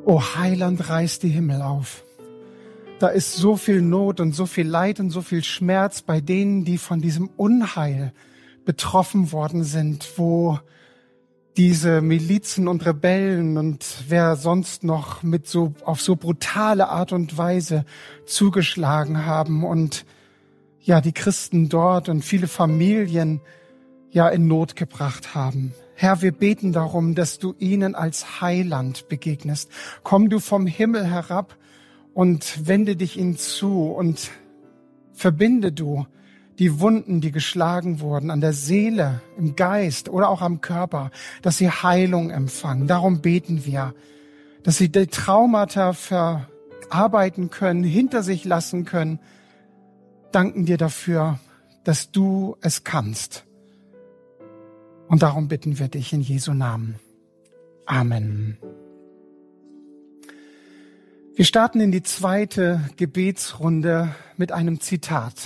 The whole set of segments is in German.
O Heiland, reiß die Himmel auf. Da ist so viel Not und so viel Leid und so viel Schmerz bei denen, die von diesem Unheil betroffen worden sind, wo diese Milizen und Rebellen und wer sonst noch auf so brutale Art und Weise zugeschlagen haben und ja, die Christen dort und viele Familien ja in Not gebracht haben. Herr, wir beten darum, dass du ihnen als Heiland begegnest. Komm du vom Himmel herab und wende dich ihnen zu und verbinde du die Wunden, die geschlagen wurden, an der Seele, im Geist oder auch am Körper, dass sie Heilung empfangen. Darum beten wir, dass sie die Traumata verarbeiten können, hinter sich lassen können. Danken dir dafür, dass du es kannst. Und darum bitten wir dich in Jesu Namen. Amen. Wir starten in die zweite Gebetsrunde mit einem Zitat.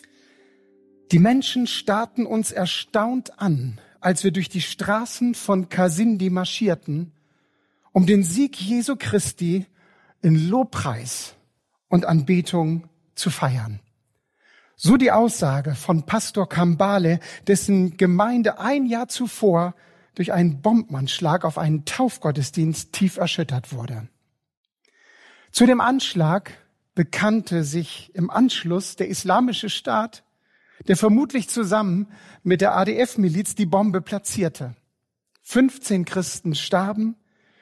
Die Menschen starrten uns erstaunt an, als wir durch die Straßen von Kasindi marschierten, um den Sieg Jesu Christi in Lobpreis und Anbetung zu feiern. So die Aussage von Pastor Kambale, dessen Gemeinde ein Jahr zuvor durch einen Bombenanschlag auf einen Taufgottesdienst tief erschüttert wurde. Zu dem Anschlag bekannte sich im Anschluss der Islamische Staat, der vermutlich zusammen mit der ADF-Miliz die Bombe platzierte. 15 Christen starben,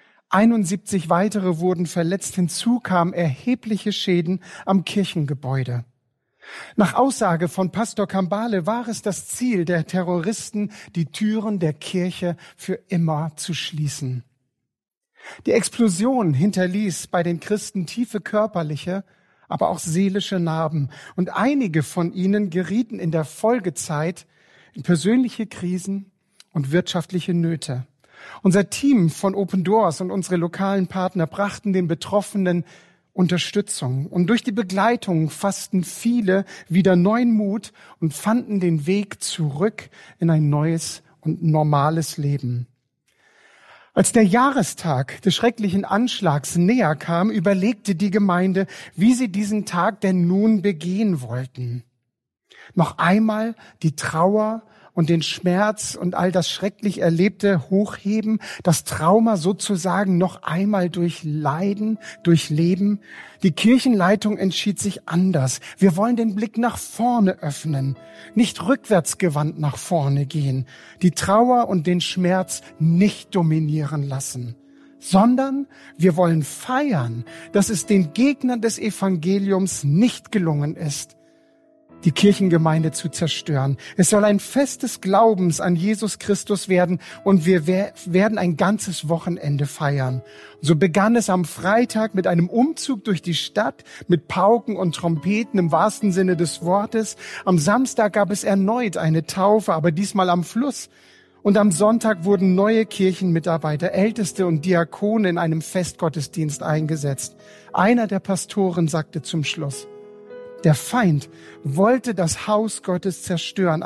71 weitere wurden verletzt, hinzu kamen erhebliche Schäden am Kirchengebäude. Nach Aussage von Pastor Kambale war es das Ziel der Terroristen, die Türen der Kirche für immer zu schließen. Die Explosion hinterließ bei den Christen tiefe körperliche, aber auch seelische Narben. Und einige von ihnen gerieten in der Folgezeit in persönliche Krisen und wirtschaftliche Nöte. Unser Team von Open Doors und unsere lokalen Partner brachten den Betroffenen Unterstützung. Und durch die Begleitung fassten viele wieder neuen Mut und fanden den Weg zurück in ein neues und normales Leben. Als der Jahrestag des schrecklichen Anschlags näher kam, überlegte die Gemeinde, wie sie diesen Tag denn nun begehen wollten. Noch einmal die Trauer und den Schmerz und all das schrecklich Erlebte hochheben, das Trauma sozusagen noch einmal durchleben. Die Kirchenleitung entschied sich anders. Wir wollen den Blick nach vorne öffnen, nicht rückwärtsgewandt nach vorne gehen, die Trauer und den Schmerz nicht dominieren lassen, sondern wir wollen feiern, dass es den Gegnern des Evangeliums nicht gelungen ist, die Kirchengemeinde zu zerstören. Es soll ein Fest des Glaubens an Jesus Christus werden und wir werden ein ganzes Wochenende feiern. So begann es am Freitag mit einem Umzug durch die Stadt, mit Pauken und Trompeten im wahrsten Sinne des Wortes. Am Samstag gab es erneut eine Taufe, aber diesmal am Fluss. Und am Sonntag wurden neue Kirchenmitarbeiter, Älteste und Diakone in einem Festgottesdienst eingesetzt. Einer der Pastoren sagte zum Schluss: Der Feind wollte das Haus Gottes zerstören,